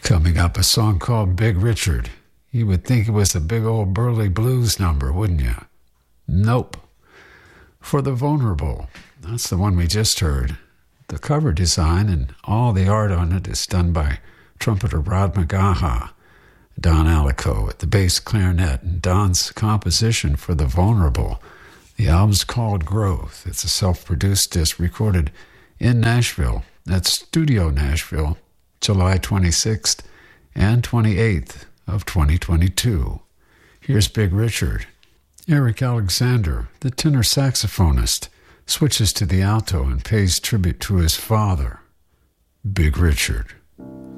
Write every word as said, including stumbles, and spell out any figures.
Coming up, a song called Big Richard. You would think it was a big old burly blues number, wouldn't you? Nope. For the Vulnerable. That's the one we just heard. The cover design and all the art on it is done by trumpeter Rod McGaha, Don Alico at the bass clarinet, and Don's composition for The Vulnerable. The album's called Growth. It's a self-produced disc recorded in Nashville, at Studio Nashville, July twenty-sixth and twenty-eighth of twenty twenty-two. Here's Big Richard. Eric Alexander, the tenor saxophonist, switches to the alto and pays tribute to his father, Big Richard.